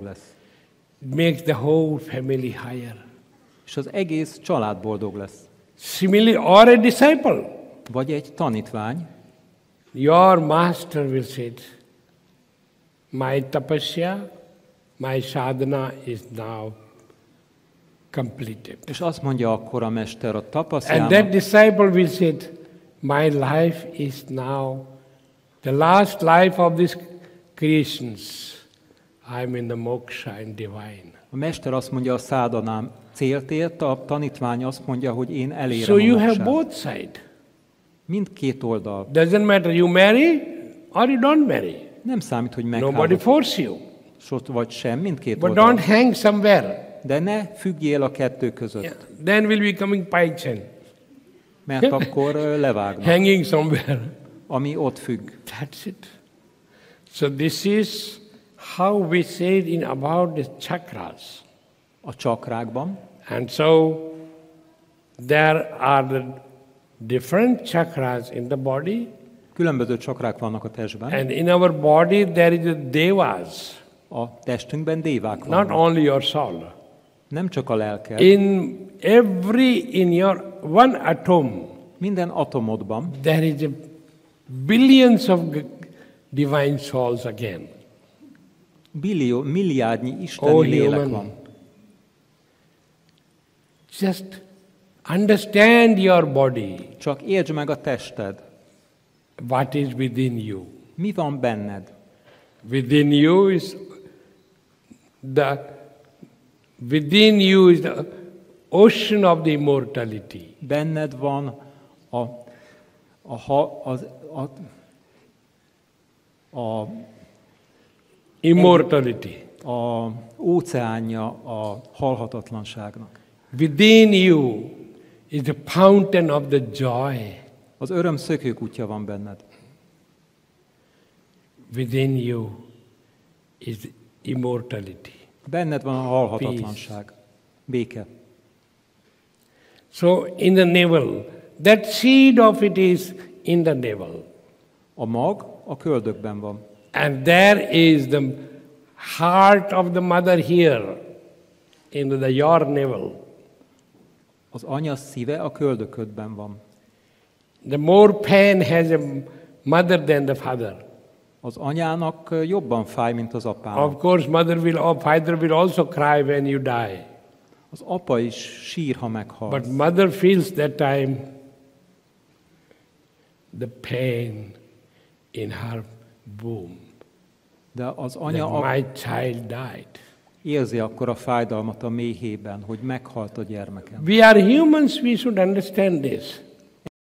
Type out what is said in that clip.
lesz. It makes the whole family higher. És az egész család boldog lesz. Similarly, or a disciple. Vagy egy tanítvány, Your master will say, my tapasya, my sadhana is now completed. és azt mondja akkor a mester a And that tapasztjának, disciple will say, my life is now the last life of these creations. I'm in the moksha and divine. a mester azt mondja, a szádanám célt ért, a tanítvány azt mondja, hogy én elérem So a you have moksát. both sides. Mindkét oldal. Doesn't matter you marry or you don't marry. Nem számít, hogy Nobody meghallgat, force you. vagy sem, mindkét But oldal. don't hang somewhere. De ne függjél a kettő között, Yeah. Then we'll be coming Paichen. mert akkor levágnak, Hanging somewhere. ami ott függ. That's it. So this is how we said in about the chakras. A csakrákban, And so there are the different chakras in the body. különböző csakrák vannak a testben, And in our body there is a devas. a testünkben dévák Not vannak. only your soul. Nem csak a lelked, In your one atom, minden atomodban there is a billions of divine souls again. milliárdnyi isteni Oh, lélek human. van. Just understand your body, Csak értsd meg a tested. what is within you. Mi van benned? Within you is the ocean of the immortality. Benned van a Immortality. óceánja a halhatatlanságnak. Within you is the fountain of the joy. Az öröm szökőkutya van benned. Within you is immortality. Benned van a halhatatlanság. Béke. So in the navel, that seed of it is in the navel. A mag a köldökben van. And there is the heart of the mother here in your navel. Az anya szíve a köldöködben van. The more pain has a mother than the father. Az anyának jobban fáj, mint az apának. Of course, father will also cry when you die. Az apa is sír, ha meghal. But mother feels that time the pain in her womb. De az That anya my child died. érzi akkor a fájdalmat a méhében, hogy meghalt a gyermekem. We are humans, we should understand this.